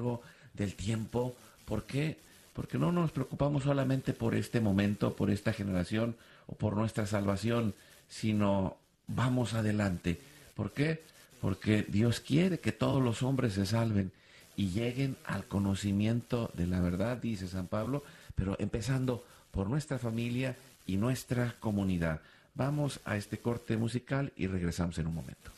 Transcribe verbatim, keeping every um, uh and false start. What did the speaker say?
largo del tiempo. ¿Por qué? Porque no nos preocupamos solamente por este momento, por esta generación o por nuestra salvación, sino vamos adelante. ¿Por qué? Porque Dios quiere que todos los hombres se salven y lleguen al conocimiento de la verdad, dice San Pablo, pero empezando por nuestra familia y nuestra comunidad. Vamos a este corte musical y regresamos en un momento.